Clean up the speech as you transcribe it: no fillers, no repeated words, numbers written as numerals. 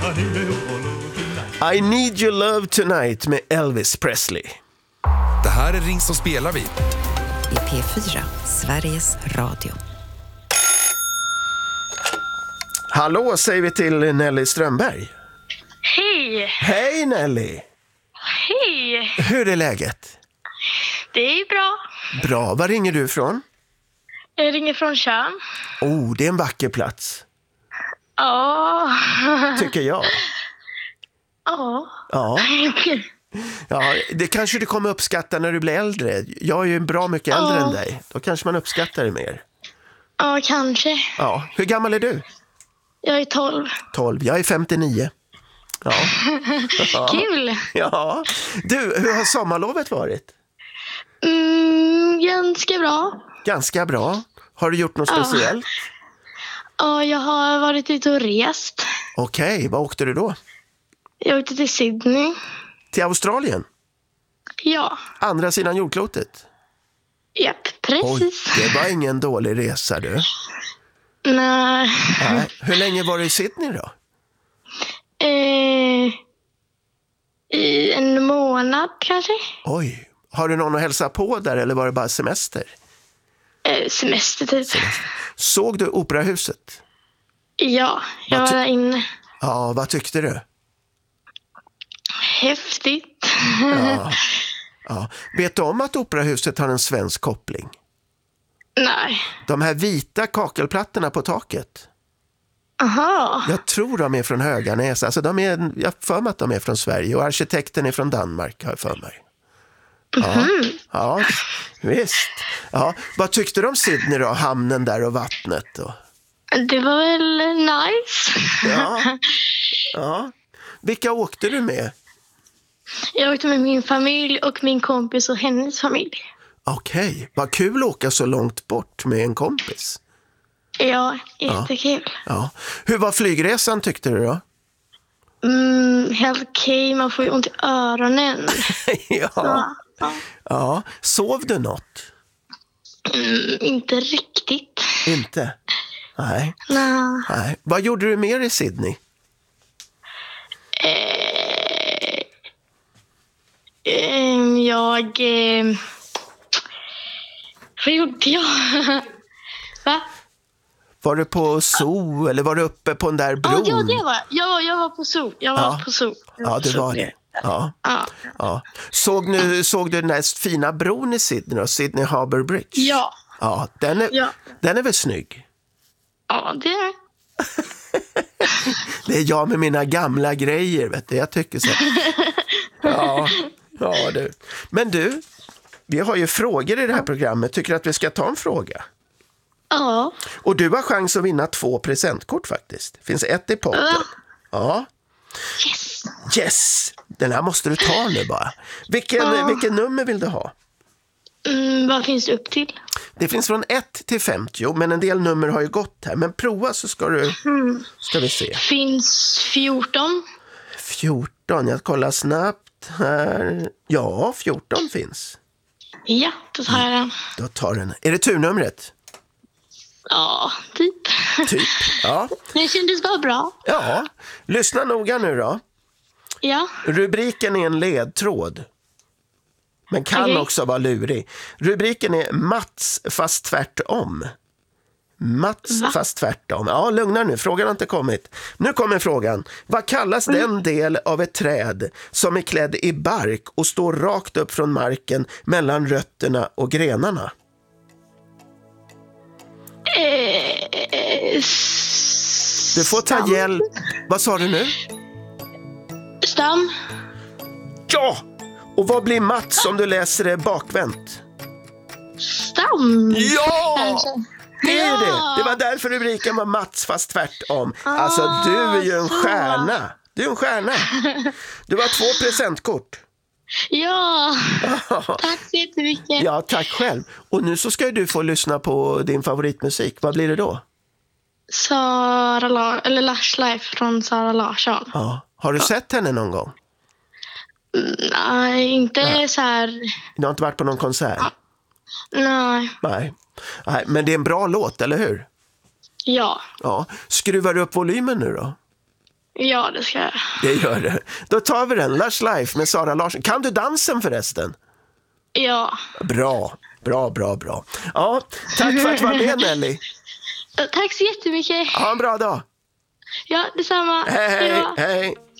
I Need Your Love Tonight med Elvis Presley. Det här är Ring så spelar vi. I P4, Sveriges Radio. Hallå säger vi till Nelly Strömberg. Hej! Hej Nelly! Hej! Hur är läget? Det är bra. Bra, var ringer du ifrån? Jag ringer från Tjörn. Oh, det är en vacker plats. Ja. Tycker jag. Ja. Ja. Ja, det kanske du kommer uppskatta när du blir äldre. Jag är ju bra mycket äldre än dig. Då kanske man uppskattar det mer. Ja, kanske. Ja, hur gammal är du? Jag är 12. 12, jag är 59. Ja. Ja. Kul! Ja. Du, hur har sommarlovet varit? Ganska bra. Ganska bra. Har du gjort något speciellt? Ja, jag har varit ute och rest. Okej, vad åkte du då? Jag åkte till Sydney. Till Australien? Ja. Andra sidan jordklotet? Japp, precis. Oj, det var ingen dålig resa du. Nej. Nej. Hur länge var du i Sydney då? I en månad kanske. Oj, har du någon att hälsa på där eller var det bara semester? Semester typ. Såg du operahuset? Ja, jag var där inne. Ja, vad tyckte du? Häftigt. Ja. Ja. Vet du om att operahuset har en svensk koppling? Nej. De här vita kakelplattorna på taket. Aha. Jag tror de är från Höganäs. Alltså jag har för mig att de är från Sverige. Och arkitekten är från Danmark har jag för mig. Ja, ja visst. Ja. Vad tyckte du om Sydney då? Hamnen där och vattnet då? Det var väl nice. Ja. Ja. Vilka åkte du med? Jag åkte med min familj och min kompis och hennes familj. Okej, vad kul att åka så långt bort med en kompis. Ja, jättekul. Ja. Hur var flygresan tyckte du då? Helt okej, man får ju ont i öronen. Ja. Ja. Sov du något? Inte riktigt. Inte? Nej. Nej. Vad gjorde du mer i Sydney? Vad gjorde jag? Va? Var du på zoo eller var du uppe på den där bron? Ja, det var jag var på zoo. Ja, det var det. Ja. Ja. Såg du den där fina bron i Sydney då? Sydney Harbour Bridge? Ja. Ja, den är väl snygg? Ja, det är. Det är jag med mina gamla grejer, vet du. Jag tycker så. Ja, du. Men du, vi har ju frågor i det här programmet. Tycker du att vi ska ta en fråga? Ja. Och du har chans att vinna 2 presentkort faktiskt. Det finns ett i potten. Ja. Yes! Den här måste du ta nu bara. Vilken nummer vill du ha? Vad finns det upp till? Det finns från 1 till 50, men en del nummer har ju gått här. Men prova så ska vi se. Finns 14? 14, jag kollar snabbt här. Ja, 14 finns. Ja, då tar jag den. Då tar den. Är det turnumret? Ja, typ. Ja. Det kändes bara bra. Ja, lyssna noga nu då. Ja. Rubriken är en ledtråd. Men kan också vara lurig. Rubriken är Mats fast tvärtom. Fast tvärtom. Ja, lugna nu. Frågan har inte kommit. Nu kommer frågan. Vad kallas den del av ett träd som är klädd i bark och står rakt upp från marken mellan rötterna och grenarna? Du får ta hjälp. Vad sa du nu? Stam. Ja! Och vad blir Mats om du läser det bakvänt? Stam. Ja! Kanske. Det är det. Det var därför rubriken var Mats fast tvärtom. Alltså, du är ju en stjärna. Du är en stjärna. Du har 2 presentkort. Ja, tack så jättemycket. Ja, tack själv. Och nu så ska du få lyssna på din favoritmusik. Vad blir det då? Lush Life från Sara Larsson. Ja. Har du sett henne någon gång? Nej, inte så här. Du har inte varit på någon konsert? Nej. Nej, men det är en bra låt, eller hur? Ja. Ja. Skruvar du upp volymen nu då? Ja, det ska jag. Det gör det. Då tar vi den. Lush Life med Sara Larsson. Kan du dansen förresten? Ja. Bra. Ja, tack för att du var med, Nelly. Tack så jättemycket. Ha en bra dag. Ja, detsamma. Hej då. Hej.